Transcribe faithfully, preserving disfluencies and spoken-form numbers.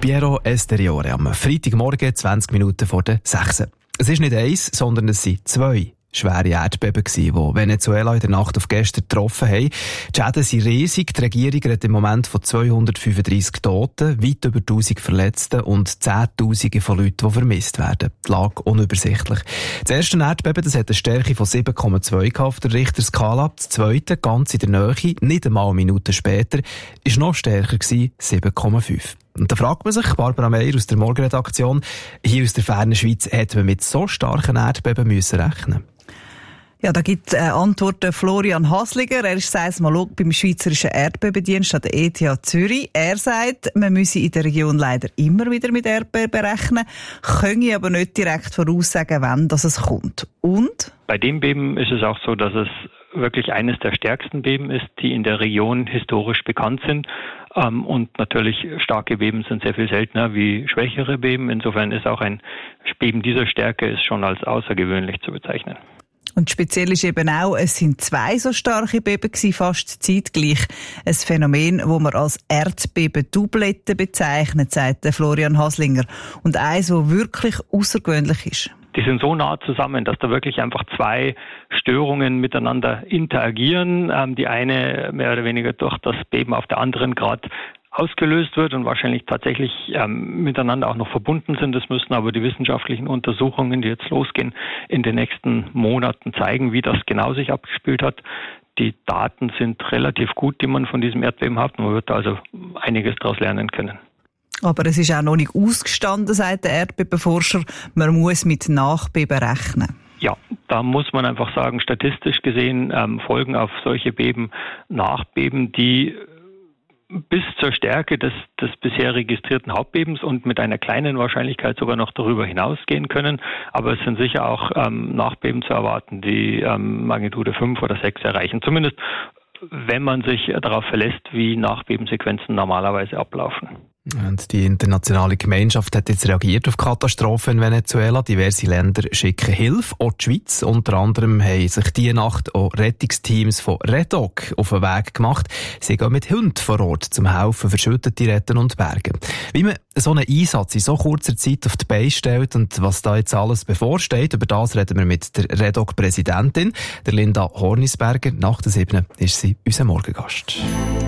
Piero Esteriore am Freitagmorgen, zwanzig Minuten vor der sechs. Es ist nicht eins, sondern es sind zwei schwere Erdbeben gewesen, die Venezuela in der Nacht auf gestern getroffen haben. Die Schäden sind riesig. Die Regierung redet im Moment von zweihundertfünfunddreissig Toten, weit über tausend Verletzten und Zehntausende von Leuten, die vermisst werden. Die Lage unübersichtlich. Das erste Erdbeben, das hat eine Stärke von sieben Komma zwei auf der Richterskala. Das zweite, ganz in der Nähe, nicht einmal eine Minute später, ist noch stärker gewesen, sieben Komma fünf. Und da fragt man sich, Barbara Meier aus der Morgenredaktion, hier aus der fernen Schweiz, hätte man mit so starken Erdbeben müssen rechnen? Ja, da gibt äh, Antworten Florian Hasliger. Er ist Seismolog beim Schweizerischen Erdbebendienst an der E T H Zürich. Er sagt, man müsse in der Region leider immer wieder mit Erdbeben rechnen, könne aber nicht direkt voraussagen, wann das es kommt. Und? Bei dem Beben ist es auch so, dass es wirklich eines der stärksten Beben ist, die in der Region historisch bekannt sind. Ähm, und natürlich starke Beben sind sehr viel seltener wie schwächere Beben. Insofern ist auch ein Beben dieser Stärke ist schon als außergewöhnlich zu bezeichnen. Und speziell ist eben auch, es sind zwei so starke Beben gewesen, fast zeitgleich. Ein Phänomen, das man als Erdbeben-Doublette bezeichnet, sagt Florian Haslinger. Und eins, das wirklich außergewöhnlich ist. Die sind so nah zusammen, dass da wirklich einfach zwei Störungen miteinander interagieren. Ähm, die eine mehr oder weniger durch das Beben auf der anderen gerade ausgelöst wird und wahrscheinlich tatsächlich ähm, miteinander auch noch verbunden sind. Das müssen aber die wissenschaftlichen Untersuchungen, die jetzt losgehen, in den nächsten Monaten zeigen, wie das genau sich abgespielt hat. Die Daten sind relativ gut, die man von diesem Erdbeben hat. Man wird also einiges daraus lernen können. Aber es ist auch noch nicht ausgestanden, sagt der Erdbebenforscher. Man muss mit Nachbeben rechnen. Ja, da muss man einfach sagen, statistisch gesehen ähm, folgen auf solche Beben Nachbeben, die bis zur Stärke des, des bisher registrierten Hauptbebens und mit einer kleinen Wahrscheinlichkeit sogar noch darüber hinausgehen können. Aber es sind sicher auch ähm, Nachbeben zu erwarten, die ähm, Magnitude fünf oder sechs erreichen. Zumindest wenn man sich darauf verlässt, wie Nachbebensequenzen normalerweise ablaufen. Und die internationale Gemeinschaft hat jetzt reagiert auf die Katastrophe in Venezuela. Diverse Länder schicken Hilfe, auch die Schweiz. Unter anderem haben sich diese Nacht auch Rettungsteams von Redok auf den Weg gemacht. Sie gehen mit Hunden vor Ort zum Helfen, Verschüttete retten und bergen. Wie man so einen Einsatz in so kurzer Zeit auf die Beine stellt und was da jetzt alles bevorsteht, über das reden wir mit der Redok-Präsidentin, der Linda Hornisberger. Nach der sieben ist sie unser Morgengast.